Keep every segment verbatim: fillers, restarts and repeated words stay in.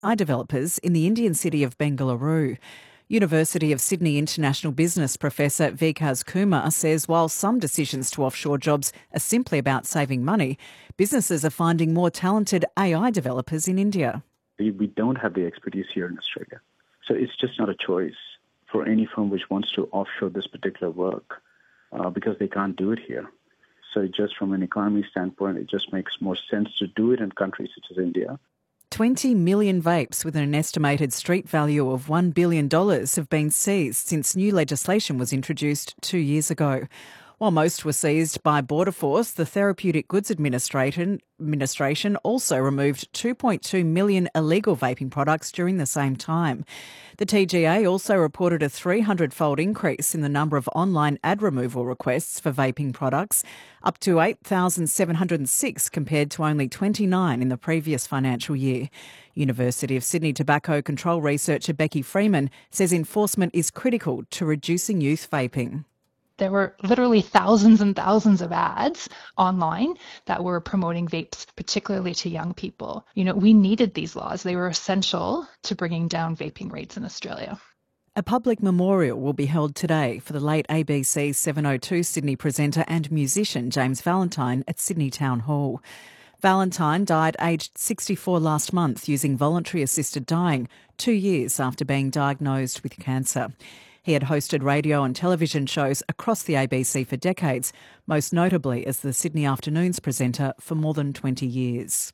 A I developers in the Indian city of Bengaluru. University of Sydney International Business Professor Vikas Kumar says while some decisions to offshore jobs are simply about saving money, businesses are finding more talented A I developers in India. We, we don't have the expertise here in Australia. So it's just not a choice for any firm which wants to offshore this particular work uh, because they can't do it here. So just from an economy standpoint, it just makes more sense to do it in countries such as India. twenty million vapes with an estimated street value of one billion dollars have been seized since new legislation was introduced two years ago. While most were seized by Border Force, the Therapeutic Goods Administration, Administration also removed two point two million illegal vaping products during the same time. The T G A also reported a three hundred fold increase in the number of online ad removal requests for vaping products, up to eight thousand seven hundred six compared to only twenty-nine in the previous financial year. University of Sydney tobacco control researcher Becky Freeman says enforcement is critical to reducing youth vaping. There were literally thousands and thousands of ads online that were promoting vapes, particularly to young people. You know, we needed these laws. They were essential to bringing down vaping rates in Australia. A public memorial will be held today for the late A B C seven oh two Sydney presenter and musician James Valentine at Sydney Town Hall. Valentine died aged sixty-four last month using voluntary assisted dying, two years after being diagnosed with cancer. He had hosted radio and television shows across the A B C for decades, most notably as the Sydney Afternoons presenter for more than twenty years.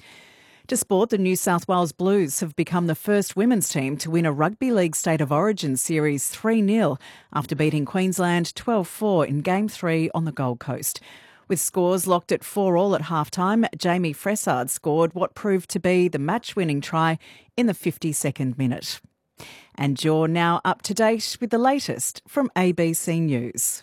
To sport, the New South Wales Blues have become the first women's team to win a Rugby League State of Origin series three nil after beating Queensland twelve four in Game three on the Gold Coast. With scores locked at four all at halftime, Jamie Fressard scored what proved to be the match-winning try in the fifty-second minute. And you're now up to date with the latest from A B C News.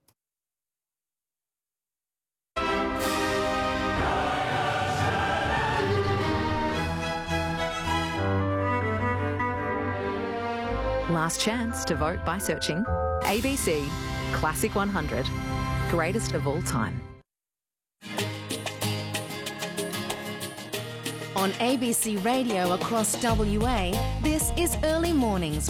Last chance to vote by searching A B C Classic one hundred, greatest of all time. On A B C Radio across W A, this is Early Mornings.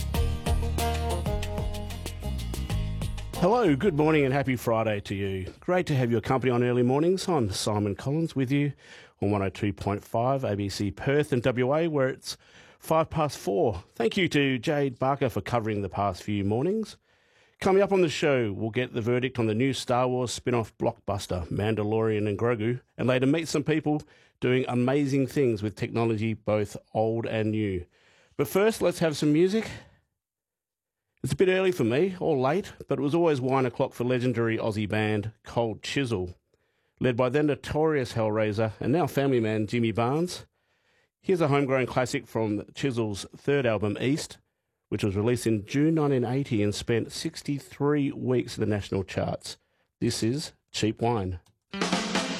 Hello, good morning and happy Friday to you. Great to have your company on Early Mornings. I'm Simon Collins with you on one oh two point five A B C Perth and W A, where it's five past four. Thank you to Jade Barker for covering the past few mornings. Coming up on the show, we'll get the verdict on the new Star Wars spin-off blockbuster, Mandalorian and Grogu, and later meet some people doing amazing things with technology, both old and new. But first, let's have some music. It's a bit early for me, or late, but it was always wine o'clock for legendary Aussie band Cold Chisel, led by then notorious Hellraiser and now family man Jimmy Barnes. Here's a homegrown classic from Chisel's third album, East, which was released in June nineteen eighty and spent sixty-three weeks in the national charts. This is Cheap Wine.